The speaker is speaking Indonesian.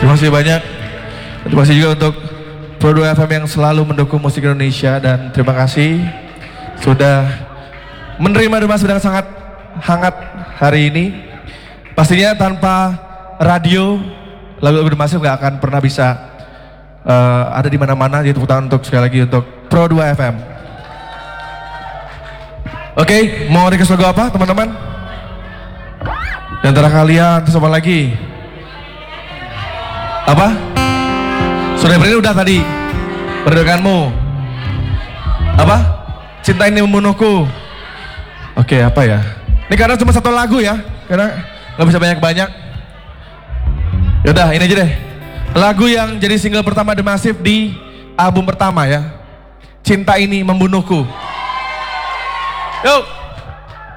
Terima kasih banyak. Terima kasih juga untuk Pro 2 FM yang selalu mendukung musik Indonesia, dan terima kasih sudah menerima Demasif dengan sangat hangat hari ini. Pastinya tanpa radio, lagu-lagu Demasif gak akan pernah bisa ada di mana-mana. Jadi tepuk tangan untuk sekali lagi untuk Pro 2 FM. Oke, mau request lagu apa teman-teman? Di antara kalian, terus apa lagi? Apa? Sudah beri udah tadi. Berdekatmu. Apa? Cinta ini membunuhku. Oke, apa ya? Ini karena cuma satu lagu ya, karena nggak bisa banyak-banyak. Yaudah, ini aja deh. Lagu yang jadi single pertama Demasif di album pertama ya. Cinta ini membunuhku. Yuk.